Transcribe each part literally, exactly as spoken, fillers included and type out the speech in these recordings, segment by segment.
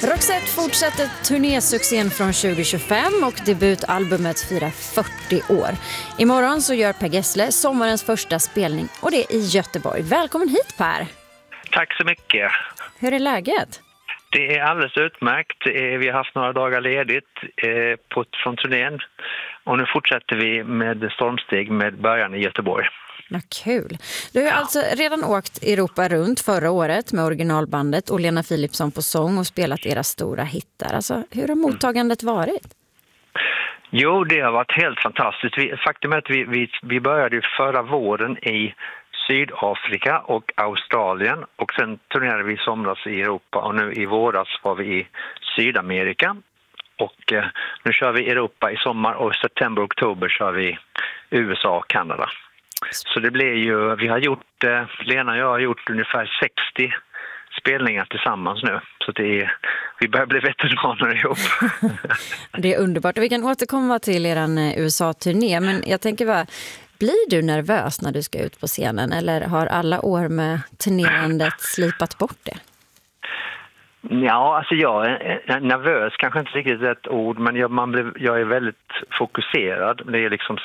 Roxette fortsätter turnésuccén från tjugo tjugofem och debutalbumet firar fyrtio år. Imorgon så gör Per Gessle sommarens första spelning och det är i Göteborg. Välkommen hit, Per! Tack så mycket. Hur är läget? Det är alldeles utmärkt. Vi har haft några dagar ledigt på, från turnén och nu fortsätter vi med stormsteg med början i Göteborg. Ja, kul. Du har ja. alltså redan åkt Europa runt förra året med originalbandet och Lena Philipsson på sång och spelat era stora hittar. Alltså, hur har mottagandet varit? Jo, det har varit helt fantastiskt. Vi, faktum är att vi, vi, vi började förra våren i Sydafrika och Australien och sen turnerade vi i somras i Europa och nu i våras var vi i Sydamerika. Och eh, nu kör vi Europa i sommar och i september och oktober kör vi U S A och Kanada. Så det blir ju, vi har gjort, eh, Lena och jag har gjort ungefär sextio spelningar tillsammans nu. Så det är, vi börjar bli veteraner ihop. Det är underbart och vi kan återkomma till eran U S A-turné. Men jag tänker bara, blir du nervös när du ska ut på scenen eller har alla år med turnerandet slipat bort det? Ja, alltså jag är nervös, kanske inte riktigt ett ord, men jag, man blir, jag är väldigt fokuserad. Det är liksom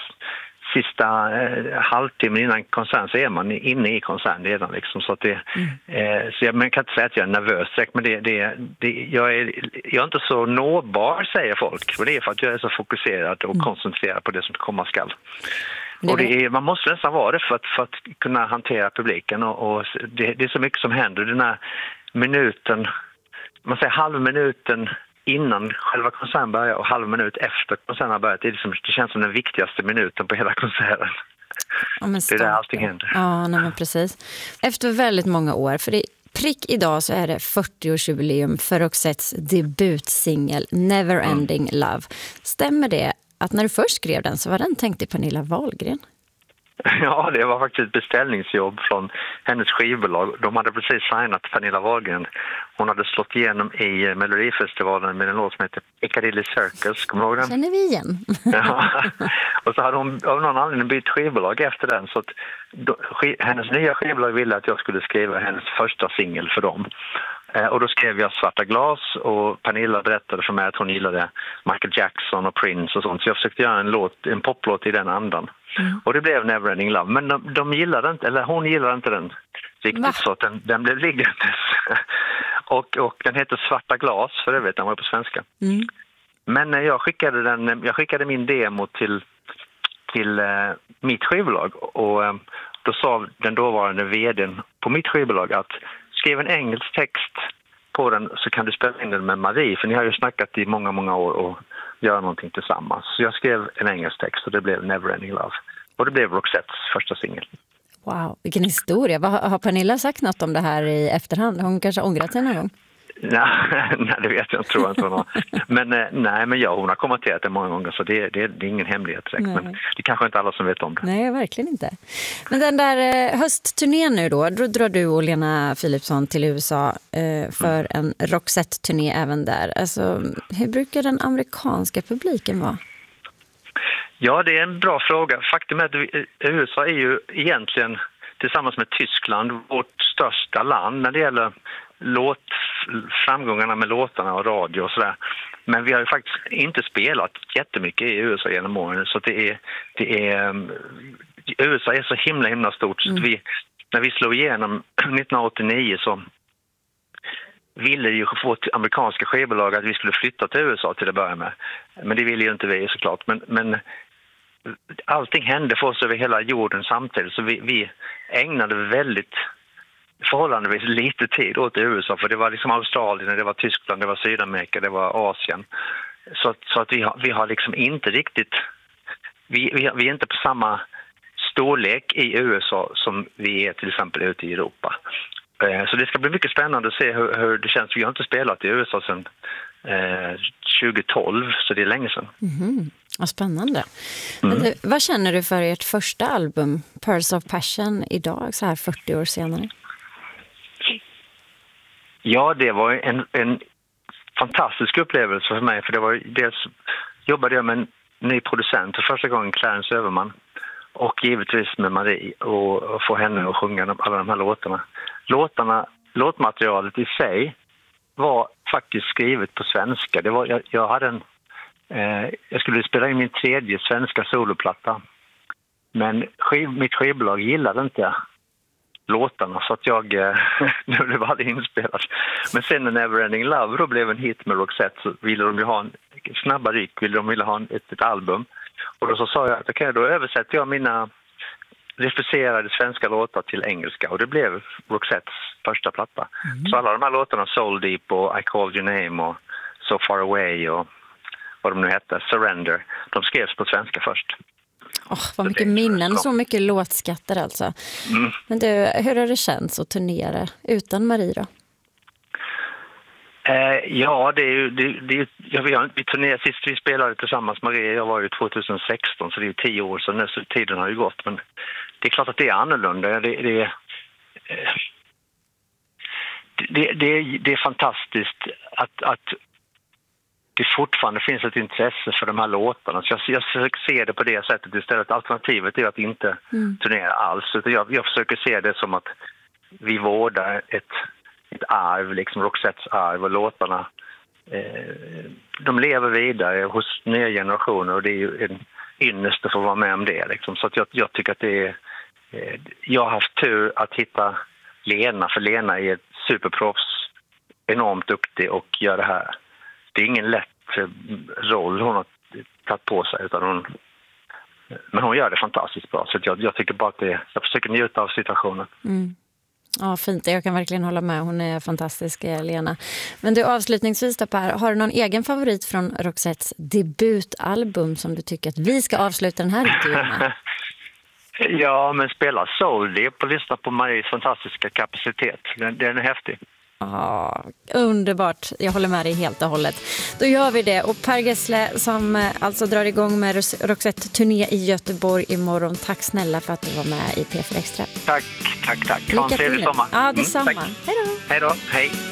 sista eh, halvtimmen innan konserten så är man inne i konserten redan liksom, så att det mm. eh, så jag, man kan inte säga att jag är nervös direkt, men det, det, det, jag, är, jag är inte så nåbar, säger folk, och det är för att jag är så fokuserad och mm. koncentrerad på det som komma skall. Och det är, man måste nästan vara det för att, för att kunna hantera publiken och, och det, det är så mycket som händer. Den här minuten, man säger halv minuten innan själva konserten börjar och halv minut efter konserten har börjat. Det, är liksom, det känns som den viktigaste minuten på hela konserten. Ja, men det är där allting händer. Ja, nej, men precis. Efter väldigt många år, för det prick idag så är det fyrtioårsjubileum för Roxettes debutsingel Never Ending mm. Love. Stämmer det att när du först skrev den så var den tänkt till Pernilla Wahlgren? Ja, det var faktiskt ett beställningsjobb från hennes skivbolag. De hade precis signat Pernilla Wahlgren. Hon hade slått igenom i Melodifestivalen med en låt som heter Piccadilly Circus. Kommer du ihåg den? Känner vi igen. Ja. Och så hade hon av någon anledning bytt skivbolag efter den. Så att då, sk- hennes nya skivbolag ville att jag skulle skriva hennes första singel för dem. Och då skrev jag Svarta glas och Pernilla berättade för mig att hon gillade Michael Jackson och Prince och sånt. Så jag försökte göra en, låt, en poplåt i den andan. Mm. Och det blev Neverending Love. Men de, de gillade inte, eller hon gillade inte den riktigt. Va? Så att den, den blev liggandes. och, och den heter Svarta glas, för övrigt, den var på svenska. Mm. Men jag skickade, den, jag skickade min demo till, till uh, mitt skivbolag. Och uh, då sa den dåvarande vdn på mitt skivbolag att skriv en engelsk text på den så kan du spela in den med Marie. För ni har ju snackat i många, många år och göra någonting tillsammans. Så jag skrev en engelsk text och det blev Neverending Love. Och det blev Roxettes första singel. Wow, vilken historia. Vad, har Pernilla sagt något om det här i efterhand? Hon kanske ångrat sig någon gång? Nej, nej, det vet jag tror jag inte hon har. Men, eh, nej, men ja, hon har kommenterat det många gånger så det, det, det är ingen hemlighet direkt. Men det kanske inte alla som vet om det. Nej, verkligen inte. Men den där eh, höstturnén nu då, då drar du och Lena Philipsson till U S A eh, för mm. en Roxette-turné även där. Alltså, hur brukar den amerikanska publiken vara? Ja, det är en bra fråga. Faktum är att U S A är ju egentligen tillsammans med Tyskland vårt största land när det gäller låt, framgångarna med låtarna och radio och sådär. Men vi har ju faktiskt inte spelat jättemycket i U S A genom åren så det är, det är U S A är så himla himla stort så att vi, när vi slog igenom nittonhundraåttionio så ville ju få ett amerikanska skivbolag att vi skulle flytta till U S A till att börja med. Men det ville ju inte vi såklart. Men, men allting hände för oss över hela jorden samtidigt så vi, vi ägnade väldigt förhållandevis lite tid åt U S A för det var liksom Australien, det var Tyskland, det var Sydamerika, det var Asien. Så att, så att vi, har, vi har liksom inte riktigt vi, vi, vi är inte på samma storlek i U S A som vi är till exempel ute i Europa. Så det ska bli mycket spännande att se hur, hur det känns. Vi har inte spelat i U S A sedan eh, tjugo tolv, så det är länge sedan. Mm-hmm. Vad spännande. Mm. Men du, vad känner du för ert första album, Pearls of Passion, idag så här fyrtio år senare? Ja, det var en, en fantastisk upplevelse för mig. För det var dels jobbade jag med en ny producent för första gången, Clarence Överman. Och givetvis med Marie och, och få henne att sjunga alla de här låtarna. Låtarna, låtmaterialet i sig var faktiskt skrivit på svenska. Det var, jag, jag, hade en, eh, jag skulle spela in min tredje svenska soloplatta. Men skiv, mitt skivbolag gillade inte låtarna så att jag eh, nu blev aldrig inspelad. Men sen när Neverending Love då blev en hit med Roxette så ville de ju ha en snabba ryck, ville de ville ha en, ett, ett album. Och då så sa jag att okej, okay, då översätter jag mina refuserade svenska låtar till engelska och det blev Roxettes första platta. Mm. Så alla de här låtarna, Soul Deep och I Called Your Name och So Far Away och vad de nu heter, Surrender, de skrevs på svenska först. Oh, vad mycket minnen och så mycket låtskatter alltså. Mm. Men du, hur har det känts att turnera utan Marie då? Eh, ja, det är ju... Det, det, jag, vi, vi turnerade sist vi spelade tillsammans, Marie, jag var ju tjugohundrasexton så det är ju tio år sedan nu, så tiden har ju gått. Men det är klart att det är annorlunda. Det, det, eh, det, det, det är fantastiskt att... att det fortfarande finns ett intresse för de här låtarna. Så jag, jag försöker se det på det sättet istället. Alternativet är att inte mm. turnera alls. Utan jag, jag försöker se det som att vi vårdar ett, ett arv, liksom Roxettes arv och låtarna. Eh, de lever vidare hos nya generationer och det är ju en ynnest att få vara med om det. Liksom. Så att jag, jag tycker att det är... Eh, jag har haft tur att hitta Lena, för Lena är ett superproffs, enormt duktig och gör det här. Det är ingen lätt roll hon har tagit på sig, utan hon, men hon gör det fantastiskt bra. Så jag, jag tycker bara att det, jag försöker njuta av situationen. Mm. Ja, fint. Jag kan verkligen hålla med. Hon är fantastisk, Lena. Men du, avslutningsvis då, Per, har du någon egen favorit från Roxettes debutalbum som du tycker att vi ska avsluta den här intervjun med? Ja, men spela Soul Deep och lyssna på Maries fantastiska kapacitet. Den, den är häftig. Ja, underbart. Jag håller med dig helt och hållet. Då gör vi det. Och Per Gessle som alltså drar igång med Roxette-turné i Göteborg imorgon. Tack snälla för att du var med i P fyra Extra. Tack, tack, tack. Ha en trevlig sommar. Ja, detsamma. Mm, hej då. Hej då. Hej.